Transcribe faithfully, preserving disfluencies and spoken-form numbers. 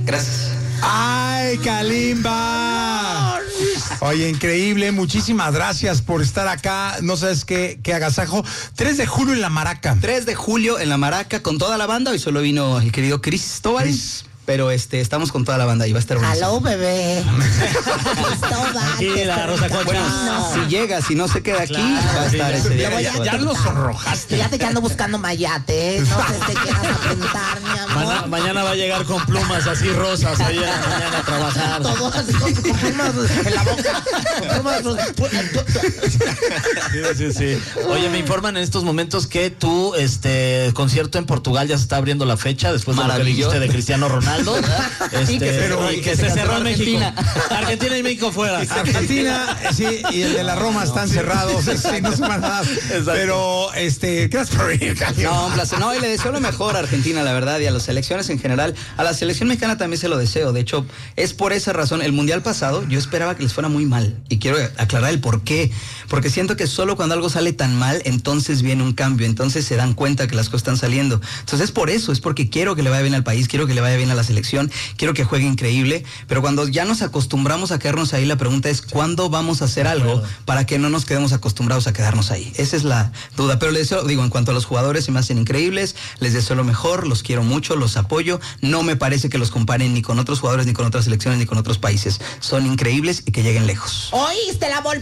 Gracias. ¡Ay, Kalimba! Oye, increíble, muchísimas gracias por estar acá. No sabes qué, qué agasajo. tres de julio en La Maraca. tres de julio en La Maraca con toda la banda. Hoy solo vino el querido Cristóbal. Chris. Pero este, estamos con toda la banda y va a estar buenísimo. Aló, bebé. Tranquila, Rosa Concha. Bueno, no. si llega, si no se queda aquí, Claro, va a estar sí, ese día. Ya, ya, ya lo sonrojaste. Fíjate que ando buscando mayate, no sé si te quieras apuntar, mi amor. Mañana, mañana va a llegar con plumas así rosas ahí a la mañana a trabajar. Todo así con, con plumas en la boca. Con Sí, sí, sí. Oye, me informan en estos momentos que tu este concierto en Portugal ya se está abriendo la fecha después de lo que dijiste de Cristiano Ronaldo. Este, Y que se- pero, y que se cerró en México. Argentina. Argentina y México fuera. Argentina, sí, y el de la Roma están cerrados, sí, no se van a dar. Pero, este, gracias por venir, Kalimba. No, un placer. No, y le deseo lo mejor a Argentina, la verdad, y a las selecciones en general. A la selección mexicana también se lo deseo. De hecho, es por esa razón. El mundial pasado, yo esperaba que les fuera muy mal. Y quiero aclarar el por qué. Porque siento que solo cuando algo sale tan mal, entonces viene un cambio. Entonces se dan cuenta que las cosas están saliendo. Entonces es por eso, es porque quiero que le vaya bien al país, quiero que le vaya bien a la selección, quiero que juegue increíble. Pero cuando ya nos acostumbramos a quedarnos ahí, la pregunta es ¿cuándo vamos a hacer algo para que no nos quedemos acostumbrados a quedarnos ahí? Esa es la duda. Pero les deseo, digo, en cuanto a los jugadores, se me hacen increíbles, les deseo lo mejor, los quiero mucho, los apoyo. No me parece que los comparen ni con otros jugadores, ni con otras selecciones, ni con otros países. Son increíbles y que lleguen lejos. ¿Oíste la volteada?